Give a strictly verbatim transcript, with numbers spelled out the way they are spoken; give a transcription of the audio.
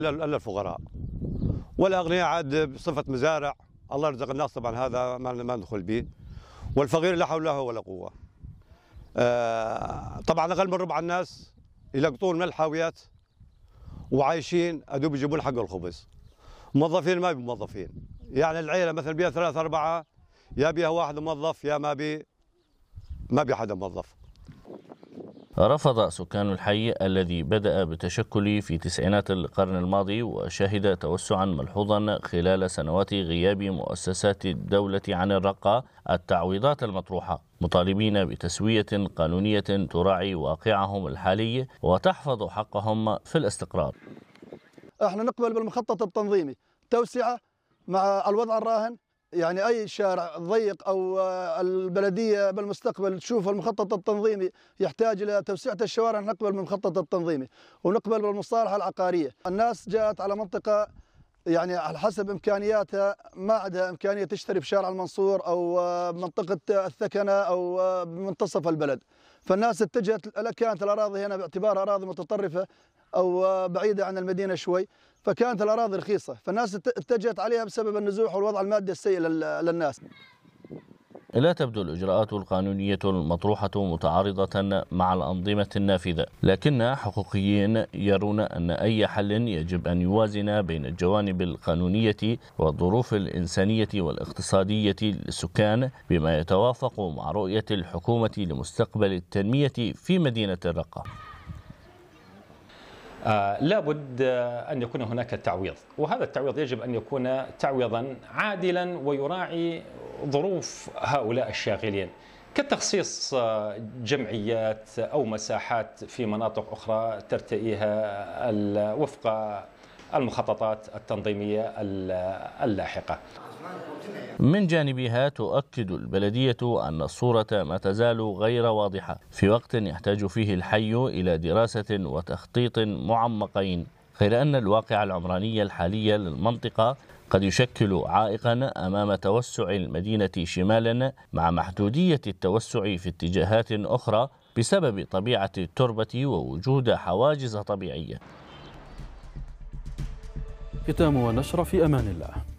إلا الفقراء والأغنياء عاد بصفة مزارع، الله يرزق الناس طبعا، هذا ما ندخل به، والفقير لا حول له ولا قوة. آه طبعا أقل من ربع الناس يلقطون من الحاويات وعايشين أدوب يجيبون حق الخبز. موظفين ما بي موظفين، يعني العيلة مثلا بيها ثلاثة أربعة، يا بيها واحد موظف يا ما بي ما بي حدا موظف. رفض سكان الحي الذي بدأ بالتشكل في تسعينات القرن الماضي وشهد توسعا ملحوظا خلال سنوات غياب مؤسسات الدولة عن الرقة التعويضات المطروحة، مطالبين بتسوية قانونية تراعي واقعهم الحالي وتحفظ حقهم في الاستقرار. احنا نقبل بالمخطط التنظيمي توسعة مع الوضع الراهن، يعني أي شارع ضيق أو البلدية بالمستقبل تشوف المخطط التنظيمي يحتاج إلى توسعة الشوارع، نقبل بالمخطط التنظيمي ونقبل بالمصالحة العقارية. الناس جاءت على منطقة يعني على حسب إمكانياتها، ما عندها إمكانية تشتري في شارع المنصور أو منطقة الثكنة أو بمنتصف البلد، فالناس اتجهت، كانت الأراضي هنا باعتبارها أراضي متطرفة أو بعيدة عن المدينة شوي، فكانت الأراضي رخيصة، فالناس اتجهت عليها بسبب النزوح والوضع المادي السيء للناس. لا تبدو الإجراءات القانونية المطروحة متعارضة مع الأنظمة النافذة، لكن حقوقيين يرون أن أي حل يجب أن يوازن بين الجوانب القانونية والظروف الإنسانية والاقتصادية للسكان بما يتوافق مع رؤية الحكومة لمستقبل التنمية في مدينة الرقة. آه لابد آه أن يكون هناك تعويض، وهذا التعويض يجب أن يكون تعويضا عادلا ويراعي ظروف هؤلاء الشاغلين، كتخصيص آه جمعيات أو مساحات في مناطق أخرى ترتئيها وفق المخططات التنظيمية اللاحقة. من جانبها تؤكد البلدية أن الصورة ما تزال غير واضحة في وقت يحتاج فيه الحي إلى دراسة وتخطيط معمقين، غير أن الواقع العمراني الحالي للمنطقة قد يشكل عائقا أمام توسع المدينة شمالا مع محدودية التوسع في اتجاهات أخرى بسبب طبيعة التربة ووجود حواجز طبيعية. ختام ونشر، في أمان الله.